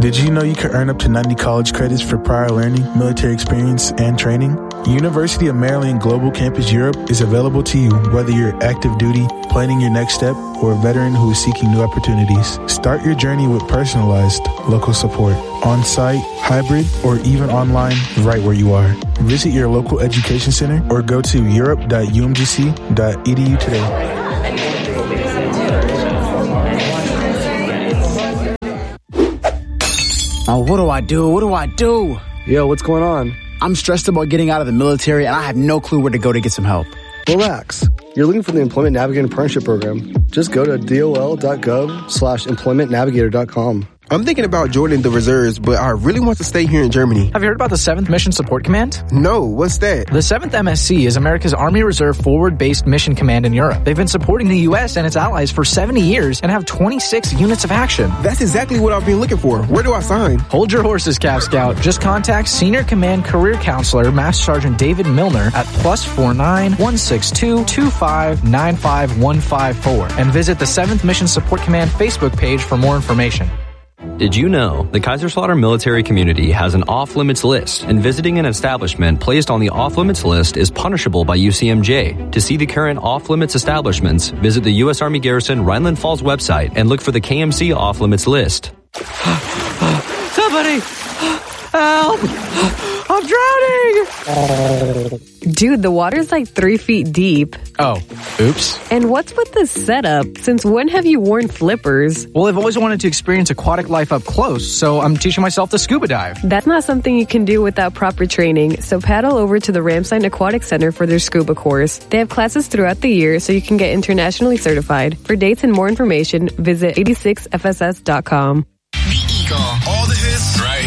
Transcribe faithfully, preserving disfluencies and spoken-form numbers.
Did you know you could earn up to ninety college credits for prior learning, military experience, and training? University of Maryland Global Campus Europe is available to you whether you're active duty, planning your next step, or a veteran who is seeking new opportunities. Start your journey with personalized local support, on-site, hybrid, or even online right where you are. Visit your local education center or go to europe dot u m g c dot e d u today. Oh, what do I do? What do I do? Yo, what's going on? I'm stressed about getting out of the military, and I have no clue where to go to get some help. Relax. You're looking for the Employment Navigator Apprenticeship Program. Just go to dol.gov slash employmentnavigator.com. I'm thinking about joining the reserves, but I really want to stay here in Germany. Have you heard about the seventh Mission Support Command? No, what's that? The seventh M S C is America's Army Reserve Forward-Based Mission Command in Europe. They've been supporting the U S and its allies for seventy years and have twenty-six units of action. That's exactly what I've been looking for. Where do I sign? Hold your horses, Cap Scout. Just contact Senior Command Career Counselor Master Sergeant David Milner at plus four nine one six two two five nine five one five four and visit the seventh Mission Support Command Facebook page for more information. Did you know the Kaiserslautern military community has an off-limits list, and visiting an establishment placed on the off-limits list is punishable by U C M J? To see the current off-limits establishments, visit the U S Army Garrison Rhineland Falls website and look for the K M C off-limits list. Somebody! Help! I'm drowning! Dude, the water's like three feet deep. Oh, oops. And what's with this setup? Since when have you worn flippers? Well, I've always wanted to experience aquatic life up close, so I'm teaching myself to scuba dive. That's not something you can do without proper training, so paddle over to the Ramstein Aquatic Center for their scuba course. They have classes throughout the year so you can get internationally certified. For dates and more information, visit eighty-six f s s dot com. The Eagle. All the hits, right